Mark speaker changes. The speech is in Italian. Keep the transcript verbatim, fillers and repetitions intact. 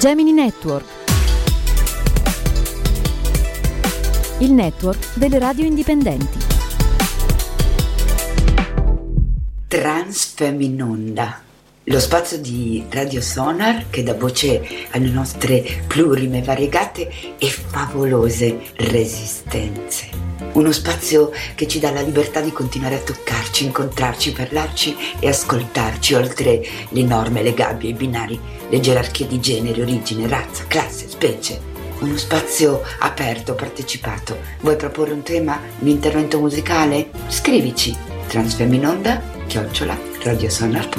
Speaker 1: Gemini Network, il network delle radio indipendenti.
Speaker 2: Transfeminonda, lo spazio di Radio Sonar che dà voce alle nostre plurime, variegate e favolose resistenze. Uno spazio che ci dà la libertà di continuare a toccarci, incontrarci, parlarci e ascoltarci, oltre le norme, le gabbie, i binari, le gerarchie di genere, origine, razza, classe, specie. Uno spazio aperto, partecipato. Vuoi proporre un tema, un intervento musicale? Scrivici transfeminonda chiocciola radiosonar punto